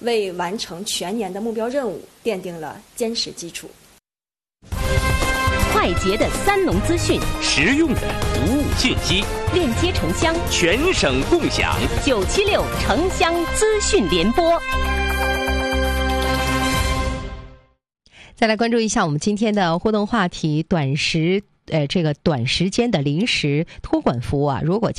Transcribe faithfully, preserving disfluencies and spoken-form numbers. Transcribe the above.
为完成全年的目标任务奠定了坚实基础。 快捷的三农资讯， 实用的服务信息， 链接城乡， 全省共享。 九七六城乡资讯联播。再来关注一下我们今天的互动话题：短时呃这个短时间的临时托管服务啊，如果